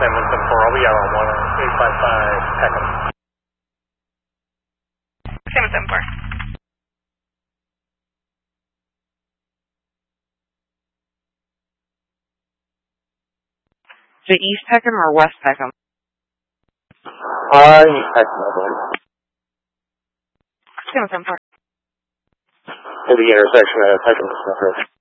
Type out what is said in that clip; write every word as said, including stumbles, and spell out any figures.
one seven four, I'll be out on one eight five five Peckham. seven seven four. Is it East Peckham or West Peckham? Uh, East Peckham, I believe. seven seven four. To the intersection of Peckham and Smith Road.